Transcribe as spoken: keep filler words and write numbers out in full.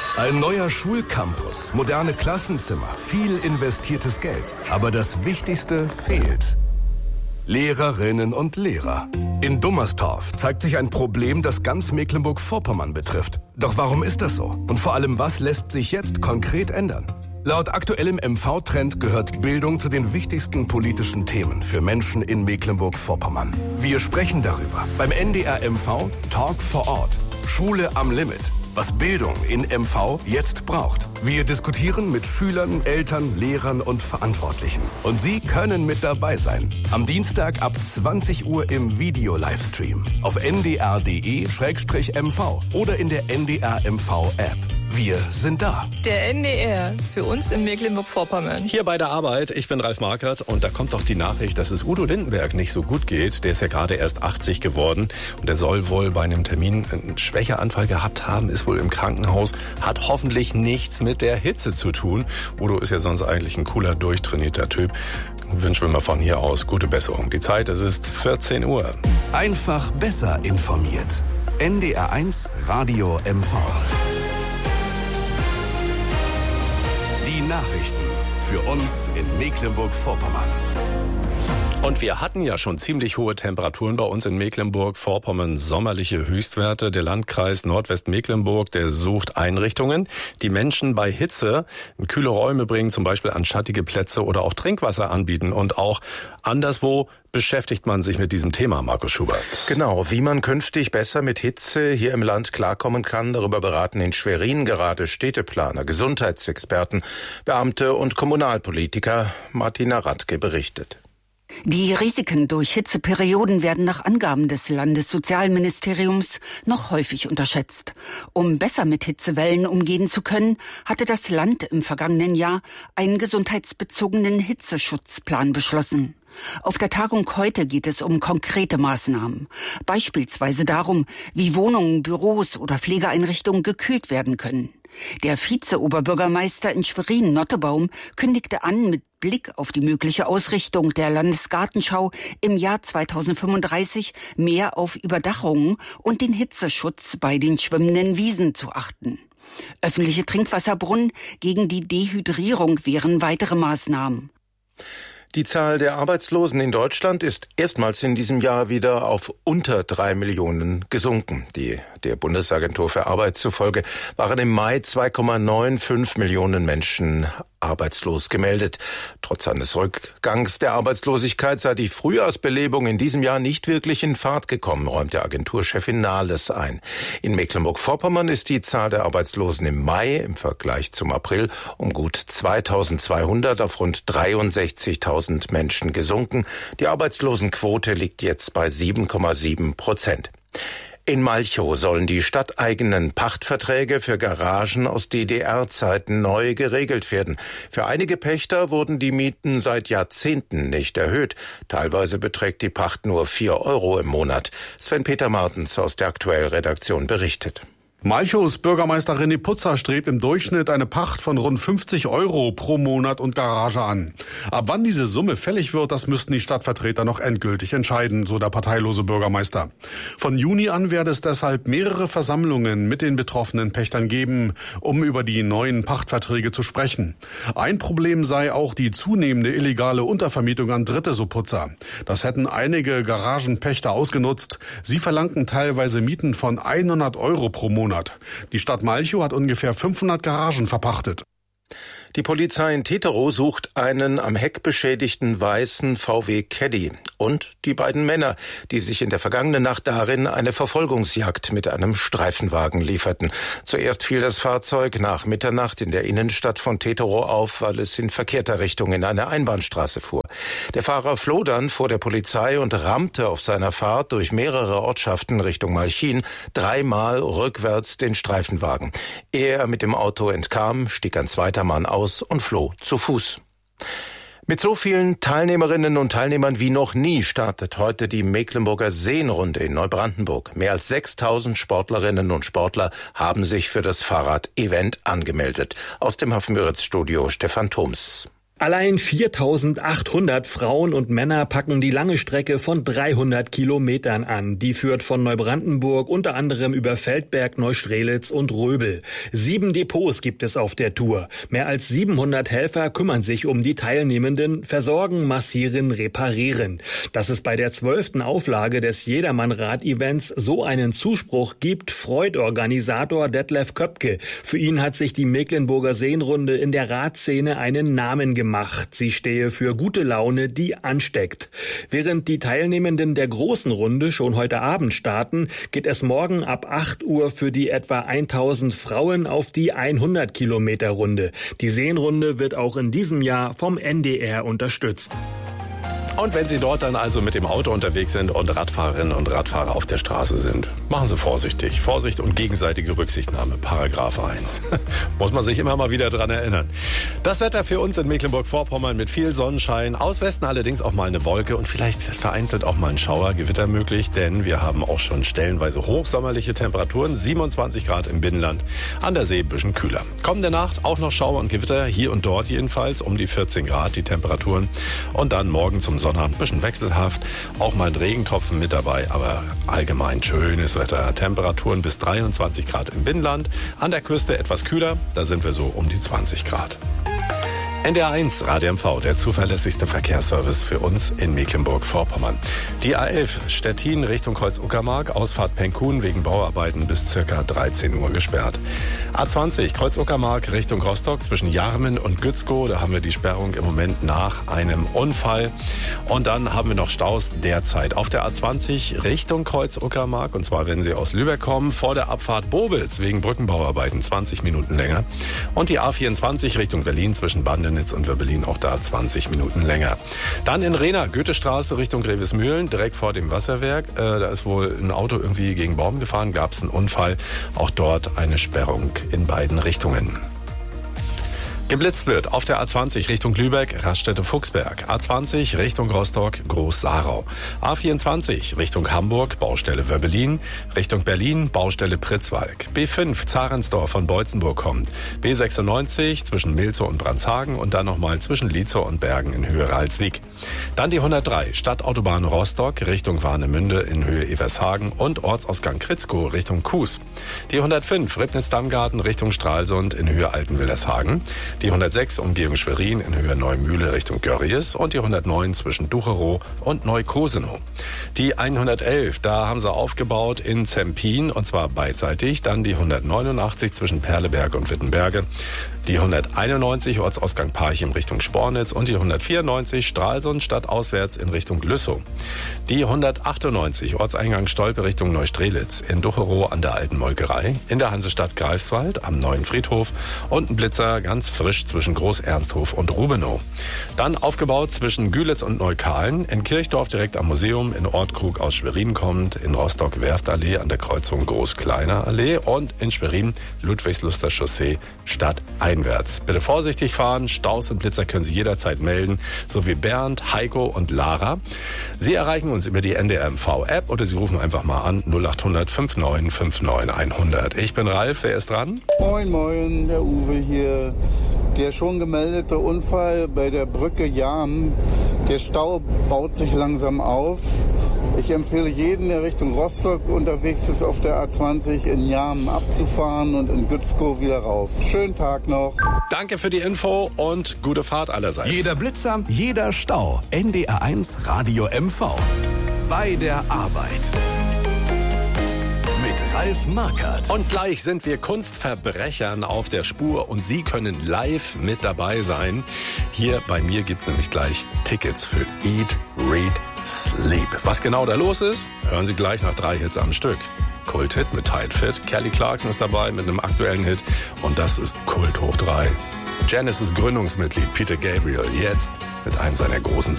Ein neuer Schulcampus, moderne Klassenzimmer, viel investiertes Geld. Aber das Wichtigste fehlt. Lehrerinnen und Lehrer. In Dummerstorf zeigt sich ein Problem, das ganz Mecklenburg-Vorpommern betrifft. Doch warum ist das so? Und vor allem, was lässt sich jetzt konkret ändern? Laut aktuellem M V-Trend gehört Bildung zu den wichtigsten politischen Themen für Menschen in Mecklenburg-Vorpommern. Wir sprechen darüber beim N D R M V Talk vor Ort. Schule am Limit. Was Bildung in M V jetzt braucht. Wir diskutieren mit Schülern, Eltern, Lehrern und Verantwortlichen. Und Sie können mit dabei sein. Am Dienstag ab zwanzig Uhr im Video-Livestream auf n d r punkt d e slash m v oder in der N D R M V-App. Wir sind da. Der N D R, für uns in Mecklenburg-Vorpommern. Hier bei der Arbeit, ich bin Ralf Markert und da kommt doch die Nachricht, dass es Udo Lindenberg nicht so gut geht. Der ist ja gerade erst achtzig geworden und er soll wohl bei einem Termin einen Schwächeanfall gehabt haben, ist wohl im Krankenhaus, hat hoffentlich nichts mit der Hitze zu tun. Udo ist ja sonst eigentlich ein cooler, durchtrainierter Typ. Wünschen wir mal von hier aus gute Besserung. Die Zeit, es ist vierzehn Uhr. Einfach besser informiert. N D R eins Radio M V. Die Nachrichten für uns in Mecklenburg-Vorpommern. Und wir hatten ja schon ziemlich hohe Temperaturen bei uns in Mecklenburg-Vorpommern, sommerliche Höchstwerte. Der Landkreis Nordwestmecklenburg, der sucht Einrichtungen, die Menschen bei Hitze in kühle Räume bringen, zum Beispiel an schattige Plätze oder auch Trinkwasser anbieten. Und auch anderswo beschäftigt man sich mit diesem Thema, Markus Schubert. Genau, wie man künftig besser mit Hitze hier im Land klarkommen kann, darüber beraten in Schwerin gerade Städteplaner, Gesundheitsexperten, Beamte und Kommunalpolitiker. Martina Radke berichtet. Die Risiken durch Hitzeperioden werden nach Angaben des Landessozialministeriums noch häufig unterschätzt. Um besser mit Hitzewellen umgehen zu können, hatte das Land im vergangenen Jahr einen gesundheitsbezogenen Hitzeschutzplan beschlossen. Auf der Tagung heute geht es um konkrete Maßnahmen. Beispielsweise darum, wie Wohnungen, Büros oder Pflegeeinrichtungen gekühlt werden können. Der Vize-Oberbürgermeister in Schwerin, Nottebaum, kündigte an, mit Blick auf die mögliche Ausrichtung der Landesgartenschau im Jahr zweitausendfünfunddreißig mehr auf Überdachungen und den Hitzeschutz bei den schwimmenden Wiesen zu achten. Öffentliche Trinkwasserbrunnen gegen die Dehydrierung wären weitere Maßnahmen. Die Zahl der Arbeitslosen in Deutschland ist erstmals in diesem Jahr wieder auf unter drei Millionen gesunken. Die der Bundesagentur für Arbeit zufolge waren im Mai zwei Komma fünfundneunzig Millionen Menschen arbeitslos gemeldet. Trotz eines Rückgangs der Arbeitslosigkeit sei die Frühjahrsbelebung in diesem Jahr nicht wirklich in Fahrt gekommen, räumt der Agenturchefin Nahles ein. In Mecklenburg-Vorpommern ist die Zahl der Arbeitslosen im Mai im Vergleich zum April um gut zweitausendzweihundert auf rund dreiundsechzigtausend Menschen gesunken. Die Arbeitslosenquote liegt jetzt bei sieben Komma sieben Prozent. In Malchow sollen die stadteigenen Pachtverträge für Garagen aus D D R-Zeiten neu geregelt werden. Für einige Pächter wurden die Mieten seit Jahrzehnten nicht erhöht. Teilweise beträgt die Pacht nur vier Euro im Monat. Sven-Peter Martens aus der Aktuell-Redaktion berichtet. Malchows Bürgermeister René Putzer strebt im Durchschnitt eine Pacht von rund fünfzig Euro pro Monat und Garage an. Ab wann diese Summe fällig wird, das müssten die Stadtvertreter noch endgültig entscheiden, so der parteilose Bürgermeister. Von Juni an werde es deshalb mehrere Versammlungen mit den betroffenen Pächtern geben, um über die neuen Pachtverträge zu sprechen. Ein Problem sei auch die zunehmende illegale Untervermietung an Dritte, so Putzer. Das hätten einige Garagenpächter ausgenutzt. Sie verlangten teilweise Mieten von hundert Euro pro Monat. Die Stadt Malchow hat ungefähr fünfhundert Garagen verpachtet. Die Polizei in Teterow sucht einen am Heck beschädigten weißen V W Caddy und die beiden Männer, die sich in der vergangenen Nacht darin eine Verfolgungsjagd mit einem Streifenwagen lieferten. Zuerst fiel das Fahrzeug nach Mitternacht in der Innenstadt von Teterow auf, weil es in verkehrter Richtung in eine Einbahnstraße fuhr. Der Fahrer floh dann vor der Polizei und rammte auf seiner Fahrt durch mehrere Ortschaften Richtung Malchin dreimal rückwärts den Streifenwagen. Ehe er mit dem Auto entkam, stieg ein zweiter Mann aus und floh zu Fuß. Mit so vielen Teilnehmerinnen und Teilnehmern wie noch nie startet heute die Mecklenburger Seenrunde in Neubrandenburg. Mehr als sechstausend Sportlerinnen und Sportler haben sich für das Fahrrad-Event angemeldet. Aus dem Hafenmüritz-Studio Stefan Thoms. Allein viertausendachthundert Frauen und Männer packen die lange Strecke von dreihundert Kilometern an. Die führt von Neubrandenburg unter anderem über Feldberg, Neustrelitz und Röbel. Sieben Depots gibt es auf der Tour. Mehr als siebenhundert Helfer kümmern sich um die Teilnehmenden, versorgen, massieren, reparieren. Dass es bei der zwölften Auflage des Jedermann-Rad-Events so einen Zuspruch gibt, freut Organisator Detlef Köpke. Für ihn hat sich die Mecklenburger Seenrunde in der Radszene einen Namen gemacht. Macht. Sie stehe für gute Laune, die ansteckt. Während die Teilnehmenden der großen Runde schon heute Abend starten, geht es morgen ab acht Uhr für die etwa tausend Frauen auf die hundert Kilometer Runde. Die Seenrunde wird auch in diesem Jahr vom N D R unterstützt. Und wenn Sie dort dann also mit dem Auto unterwegs sind und Radfahrerinnen und Radfahrer auf der Straße sind, machen Sie vorsichtig. Vorsicht und gegenseitige Rücksichtnahme. Paragraph eins. Muss man sich immer mal wieder dran erinnern. Das Wetter für uns in Mecklenburg-Vorpommern mit viel Sonnenschein. Aus Westen allerdings auch mal eine Wolke und vielleicht vereinzelt auch mal ein Schauer, Gewitter möglich. Denn wir haben auch schon stellenweise hochsommerliche Temperaturen. siebenundzwanzig Grad im Binnenland. An der See ein bisschen kühler. Kommende Nacht auch noch Schauer und Gewitter. Hier und dort jedenfalls um die vierzehn Grad die Temperaturen. Und dann morgen zum Sonntag ein bisschen wechselhaft, auch mal ein Regentropfen mit dabei, aber allgemein schönes Wetter. Temperaturen bis dreiundzwanzig Grad im Binnenland, an der Küste etwas kühler, da sind wir so um die zwanzig Grad. N D R eins Radio M V, der zuverlässigste Verkehrsservice für uns in Mecklenburg-Vorpommern. Die A elf Stettin Richtung Kreuz-Uckermark, Ausfahrt Penkhuhn wegen Bauarbeiten bis circa dreizehn Uhr gesperrt. A zwanzig Kreuz-Uckermark Richtung Rostock zwischen Jarmen und Gützkow, da haben wir die Sperrung im Moment nach einem Unfall. Und dann haben wir noch Staus derzeit auf der A zwanzig Richtung Kreuz-Uckermark, und zwar wenn Sie aus Lübeck kommen, vor der Abfahrt Bobitz wegen Brückenbauarbeiten zwanzig Minuten länger. Und die A vierundzwanzig Richtung Berlin zwischen Bandenitz und Werbelin auch da zwanzig Minuten länger. Dann in Rehna, Goethestraße Richtung Grevesmühlen, direkt vor dem Wasserwerk. Äh, da ist wohl ein Auto irgendwie gegen Baum gefahren, gab es einen Unfall. Auch dort eine Sperrung in beiden Richtungen. Geblitzt wird auf der A zwanzig Richtung Lübeck, Raststätte-Fuchsberg. A zwanzig Richtung Rostock, Groß-Sarau. A vierundzwanzig Richtung Hamburg, Baustelle Wöbbelin. Richtung Berlin, Baustelle Pritzwalk. B fünf Zarensdorf von Beutzenburg kommt. B sechsundneunzig zwischen Milzow und Brandshagen und dann nochmal zwischen Lietzow und Bergen in Höhe Ralswiek. Dann die hundertdrei Stadtautobahn Rostock Richtung Warnemünde in Höhe Evershagen und Ortsausgang Kritzkow Richtung Kues. Die hundertfünf Ribnitz-Dammgarten Richtung Stralsund in Höhe Altenwillershagen. Die hundertsechs Umgehung Schwerin in Höhe Neumühle Richtung Görries und die hundertneun zwischen Ducherow und Neukosenow. Die hundertelf, da haben sie aufgebaut in Zempin und zwar beidseitig. Dann die hundertneunundachtzig zwischen Perleberg und Wittenberge. Die hunderteinundneunzig Ortsausgang Parchim Richtung Spornitz und die hundertvierundneunzig Stralsund stadtauswärts in Richtung Lüssow. Die hundertachtundneunzig Ortseingang Stolpe Richtung Neustrelitz in Ducherow an der Alten Molkerei, in der Hansestadt Greifswald am Neuen Friedhof und ein Blitzer ganz frisch zwischen Groß-Ernsthof und Rubenow. Dann aufgebaut zwischen Gülitz und Neukahlen, in Kirchdorf direkt am Museum, in Ortkrug aus Schwerin kommt, in Rostock Werftallee an der Kreuzung Groß-Kleiner Allee und in Schwerin Ludwigsluster Chaussee stadteinwärts. Bitte vorsichtig fahren, Staus und Blitzer können Sie jederzeit melden, so wie Bernd, Heiko und Lara. Sie erreichen uns über die N D R M V-App oder Sie rufen einfach mal an null acht hundert neunundfünfzig neunundfünfzig hundert. Ich bin Ralf, wer ist dran? Moin, moin, der Uwe hier. Der schon gemeldete Unfall bei der Brücke Jam, der Stau baut sich langsam auf. Ich empfehle jeden, der Richtung Rostock unterwegs ist, auf der A zwanzig in Jam abzufahren und in Gützkow wieder rauf. Schönen Tag noch. Danke für die Info und gute Fahrt allerseits. Jeder Blitzer, jeder Stau. N D R eins Radio M V. Bei der Arbeit. Ralf Markert. Und gleich sind wir Kunstverbrechern auf der Spur und Sie können live mit dabei sein. Hier bei mir gibt's nämlich gleich Tickets für Eat, Read, Sleep. Was genau da los ist, hören Sie gleich nach drei Hits am Stück. Kult-Hit mit Tight Fit, Kelly Clarkson ist dabei mit einem aktuellen Hit und das ist Kult hoch drei. Genesis Gründungsmitglied Peter Gabriel jetzt mit einem seiner großen